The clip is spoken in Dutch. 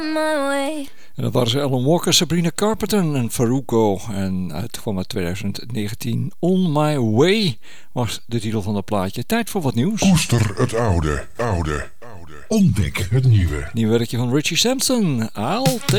En dat waren ze Alan Walker, Sabrina Carpenter en Farruko. En uitkwam uit 2019. On My Way was de titel van dat plaatje. Tijd voor wat nieuws. Koester het oude. Ontdek het nieuwe. Nieuw werkje van Richie Sampson. I'll take